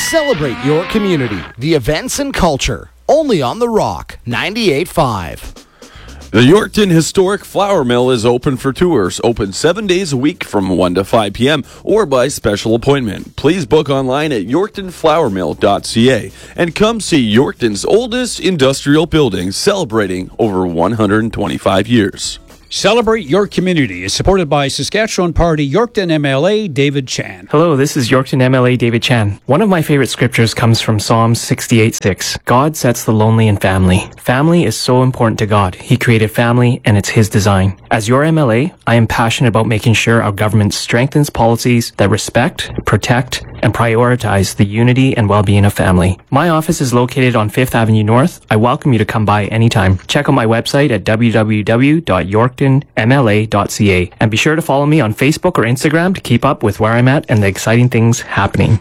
Celebrate your community, the events and culture. Only on The Rock, 98.5. The Yorkton Historic Flour Mill is open for tours, open 7 days a week from 1 to 5 p.m. or by special appointment. Please book online at yorktonflourmill.ca and come see Yorkton's oldest industrial building celebrating over 125 years. Celebrate your community is supported by Saskatchewan Party Yorkton MLA David Chan. Hello, this is Yorkton MLA David Chan. One of my favorite scriptures comes from Psalm 68:6. God sets the lonely in family. Family is so important to God. He created family and it's His design. As your MLA, I am passionate about making sure our government strengthens policies that respect, protect, and prioritize the unity and well-being of family. My office is located on 5th Avenue North. I welcome you to come by anytime. Check out my website at www.yorktonmla.ca and be sure to follow me on Facebook or Instagram to keep up with where I'm at and the exciting things happening.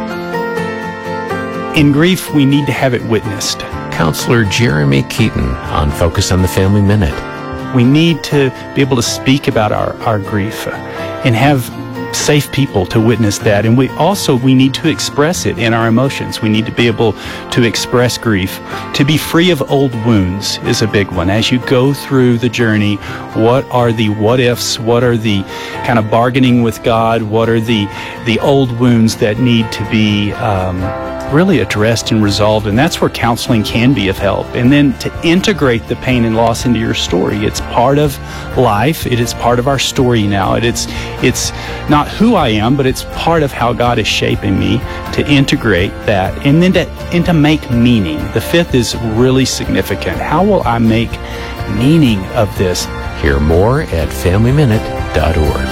In grief, we need to have it witnessed. Counselor Jeremy Keaton on Focus on the Family Minute. We need to be able to speak about our grief and have safe people to witness that. And we need to express it in our emotions. We need to be able to express grief. To be free of old wounds is a big one. As you go through the journey, what are the what ifs? What are the kind of bargaining with God? What are the old wounds that need to be really addressed and resolved? And that's where counseling can be of help. And then to integrate the pain and loss into your story. It's part of life. It is part of our story now. It's not who I am, but it's part of how God is shaping me, to integrate that and then to make meaning. The fifth is really significant. How will I make meaning of this? Hear more at FamilyMinute.org.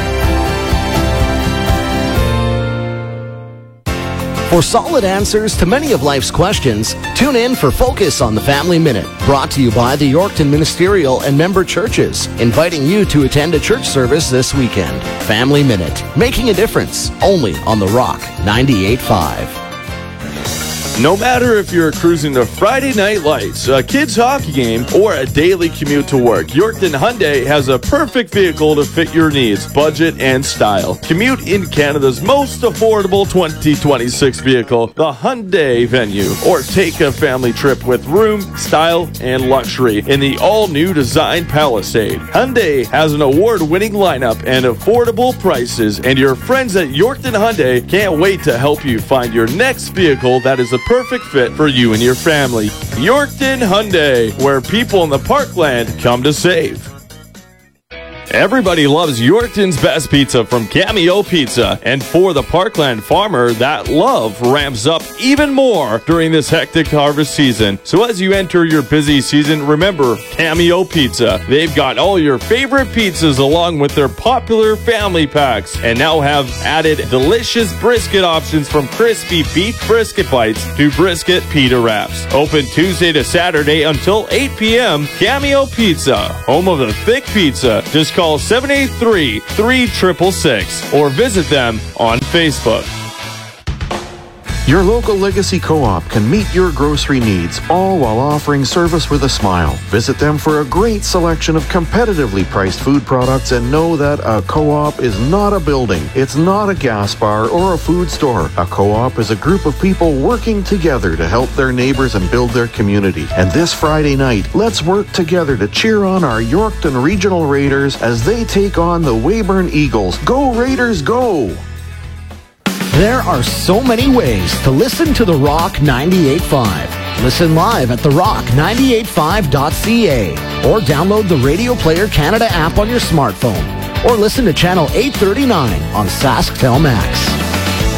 For solid answers to many of life's questions, tune in for Focus on the Family Minute, brought to you by the Yorkton Ministerial and member churches, inviting you to attend a church service this weekend. Family Minute, making a difference, only on The Rock, 98.5. No matter if you're cruising to Friday Night Lights, a kids' hockey game, or a daily commute to work, Yorkton Hyundai has a perfect vehicle to fit your needs, budget, and style. Commute in Canada's most affordable 2026 vehicle, the Hyundai Venue, or take a family trip with room, style, and luxury in the all-new design Palisade. Hyundai has an award-winning lineup and affordable prices, and your friends at Yorkton Hyundai can't wait to help you find your next vehicle that is a perfect fit for you and your family. Yorkton Hyundai, where people in the Parkland come to save. Everybody loves Yorkton's best pizza from Cameo Pizza, and for the Parkland farmer, that love ramps up even more during this hectic harvest season. So as you enter your busy season, remember Cameo Pizza. They've got all your favorite pizzas along with their popular family packs, and now have added delicious brisket options from crispy beef brisket bites to brisket pita wraps. Open Tuesday to Saturday until 8 p.m. Cameo Pizza, home of the thick pizza. Just call 783-3666 or visit them on Facebook. Your local Legacy Co-op can meet your grocery needs, all while offering service with a smile. Visit them for a great selection of competitively priced food products, and know that a co-op is not a building. It's not a gas bar or a food store. A co-op is a group of people working together to help their neighbors and build their community. And this Friday night, let's work together to cheer on our Yorkton Regional Raiders as they take on the Weyburn Eagles. Go Raiders, go! There are so many ways to listen to The Rock 98.5. Listen live at therock985.ca or download the Radio Player Canada app on your smartphone, or listen to channel 839 on SaskTel Max.